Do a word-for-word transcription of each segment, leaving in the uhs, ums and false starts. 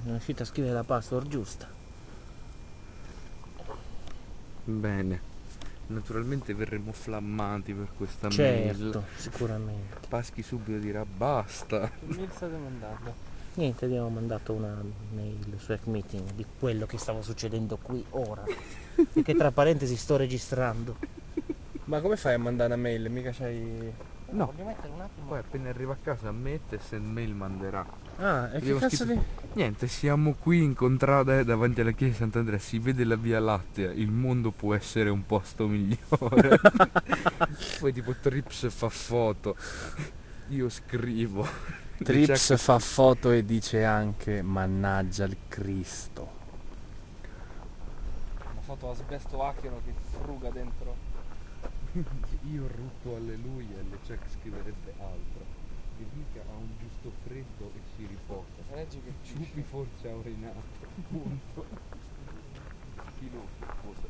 Non riuscite a scrivere la password giusta. Bene. Naturalmente verremo flammati per questa mail. Certo, sicuramente. Paschi subito dirà basta. Che mail state mandando? Niente, abbiamo mandato una mail su Hack Meeting di quello che stava succedendo qui ora. E che tra parentesi sto registrando. Ma come fai a mandare una mail? Mica c'hai... No. Voglio mettere un attimo. Poi appena arriva a casa ammette e send mail manderà. Ah, e che Abbiamo cazzo scritto- di... Niente, siamo qui in contrada davanti alla chiesa di Sant'Andrea, si vede la via Lattea, il mondo può essere un posto migliore. Poi tipo Trips fa foto, io scrivo. Trips fa foto e dice anche mannaggia il Cristo. Una foto asbesto acchero che fruga dentro. Io rutto alleluia e le check scriverebbe altro. Che mica ha un giusto freddo e si riposa. Leggi che Ciupi forse ha urinato. Punto. Filo, scusa.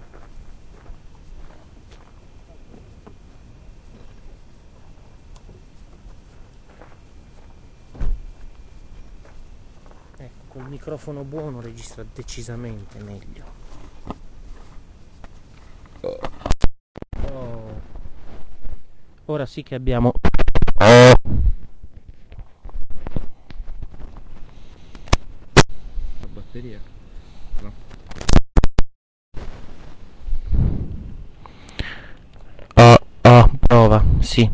Ecco, col microfono buono registra decisamente meglio. Oh. Ora sì che abbiamo... La batteria? No. Oh, oh, prova, sì.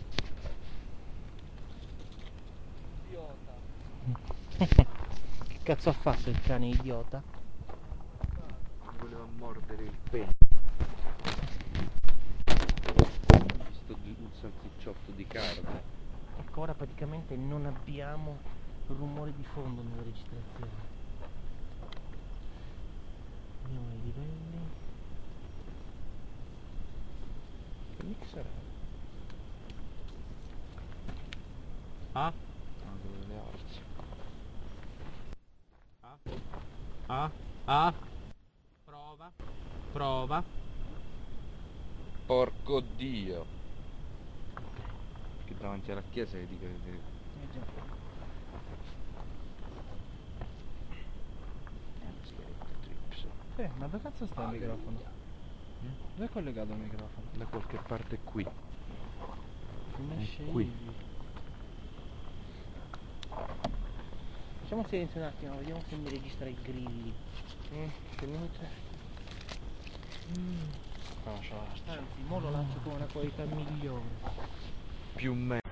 Che cazzo ha fatto il cane idiota? Voleva mordere il pene. Ho visto un salsicciotto di carne. Ecco, ora praticamente non abbiamo rumore di fondo nelle registrazioni. Andiamo ai livelli. Che mixer è? Ah? Ah, dove le orse. Ah? Ah? Ah? Prova? Prova? Porco Dio! Che davanti alla chiesa che dica che... Eh già. È una schiavetta Trips. Eh, ma dove cazzo sta il microfono? Mm? Dove è collegato il microfono? Da qualche parte qui. Come È scegli? qui. Facciamo silenzio un attimo, vediamo se mi registra i grilli. Mm, che luce. Mm. Anzi, mo lo lancio con una qualità migliore. Più me.